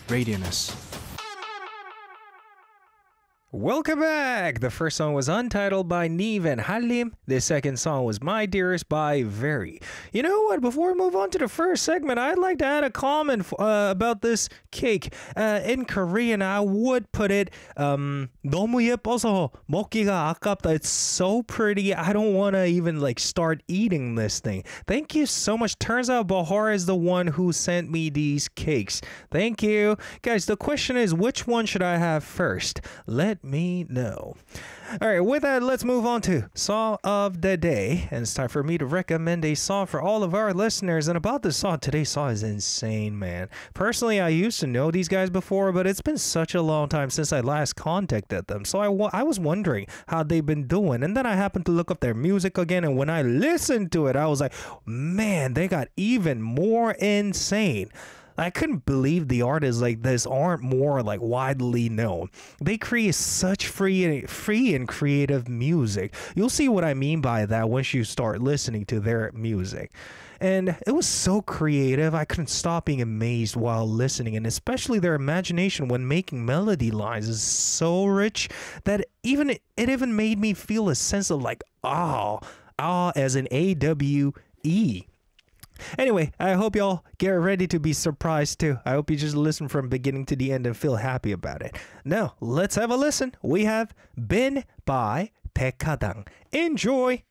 Radioness. Welcome back! The first song was Untitled by Neve and Halim. The second song was My Dearest by Very. You know what? Before we move on to the first segment, I'd like to add a comment about this cake. In Korean, I would put it, 너무 예뻐서 먹기가 아깝다. It's so pretty. I don't want to even start eating this thing. Thank you so much. Turns out Bahar is the one who sent me these cakes. Thank you. Guys, the question is, which one should I have first? Let me know. All right, with that, let's move on to Song of the Day. And it's time for me to recommend a song for all of our listeners. And about this song, today's song is insane, man. Personally, I used to know these guys before, but it's been such a long time since I last contacted them. So I was wondering how they've been doing. And then I happened to look up their music again. And when I listened to it, I was like, man, they got even more insane. I couldn't believe the artists like this aren't more widely known. They create such free and creative music. You'll see what I mean by that once you start listening to their music. And it was so creative, I couldn't stop being amazed while listening, and especially their imagination when making melody lines is so rich that it even made me feel a sense of awe as in AWE. Anyway, I hope y'all get ready to be surprised too. I hope you just listen from beginning to the end and feel happy about it. Now, let's have a listen. We have Been by Taekadang. Enjoy!